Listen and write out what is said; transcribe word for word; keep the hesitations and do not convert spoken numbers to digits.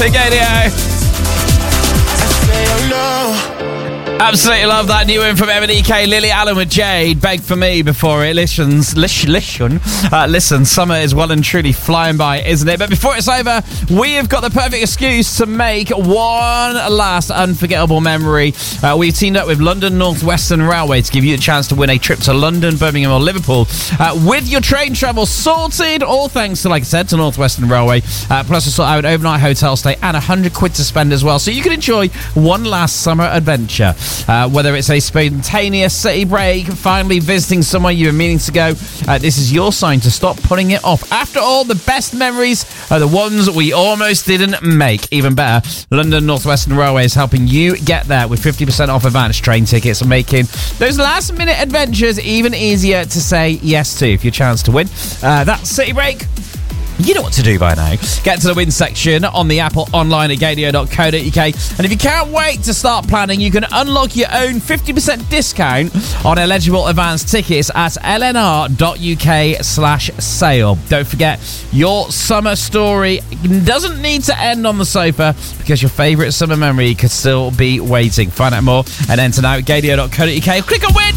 Classic Radio. Absolutely love that new one from M and E K. Lily Allen with Jade. Beg for me before it listens. Listen, listen. Uh, listen, summer is well and truly flying by, isn't it? But before it's over, we have got the perfect excuse to make one last unforgettable memory. Uh, we've teamed up with London North Western Railway to give you a chance to win a trip to London, Birmingham or Liverpool uh, with your train travel sorted. All thanks to, like I said, to North Western Railway. Uh, plus, a sort out overnight hotel stay and one hundred quid to spend as well. So you can enjoy one last summer adventure. Uh, whether it's a spontaneous city break, finally visiting somewhere you've been meaning to go, uh, this is your sign to stop putting it off. After all, the best memories are the ones we almost didn't make. Even better, London North Western Railway is helping you get there with fifty percent off advance train tickets and making those last minute adventures even easier to say yes to. If your chance to win uh, that city break, you know what to do by now. Get to the win section on the app or online at gadio dot co dot uk. And if you can't wait to start planning, you can unlock your own fifty percent discount on eligible advance tickets at l n r dot u k slash sale. Don't forget, your summer story doesn't need to end on the sofa because your favourite summer memory could still be waiting. Find out more and enter now at gadio dot co dot uk. Click on win!